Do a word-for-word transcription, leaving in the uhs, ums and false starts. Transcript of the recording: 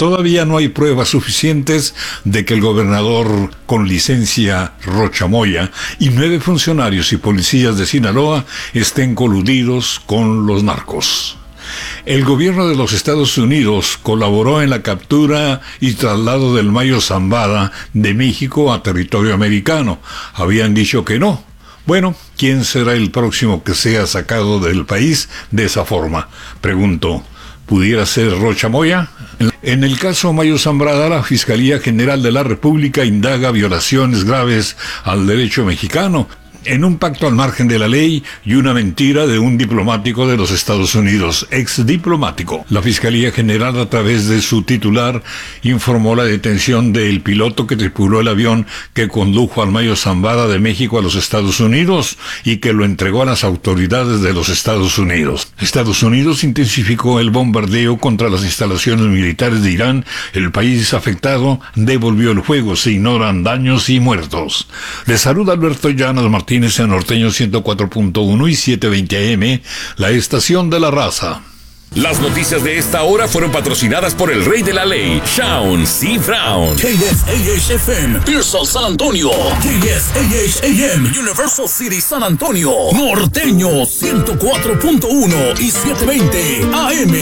Todavía no hay pruebas suficientes de que el gobernador con licencia Rocha Moya y nueve funcionarios y policías de Sinaloa estén coludidos con los narcos. El gobierno de los Estados Unidos colaboró en la captura y traslado del Mayo Zambada de México a territorio americano. Habían dicho que no. Bueno, ¿quién será el próximo que sea sacado del país de esa forma? Pregunto. ¿Pudiera ser Rocha Moya? En el caso Mayo Zambada, la Fiscalía General de la República indaga violaciones graves al derecho mexicano, en un pacto al margen de la ley y una mentira de un diplomático de los Estados Unidos, ex diplomático. La Fiscalía General, a través de su titular, informó la detención del piloto que tripuló el avión que condujo al Mayo Zambada de México a los Estados Unidos y que lo entregó a las autoridades de los Estados Unidos. Estados Unidos intensificó el bombardeo contra las instalaciones militares de Irán. El país afectado devolvió el fuego. Se ignoran daños y muertos. Les saluda Alberto Llanos Martínez en Norteño ciento cuatro punto uno y setecientos veinte A M, la estación de la raza. Las noticias de esta hora fueron patrocinadas por el rey de la ley, Shawn C. Brown. K S A H F M, Pearsall, San Antonio. K S A H A M, Universal City, San Antonio. Norteño ciento cuatro punto uno y setecientos veinte A M.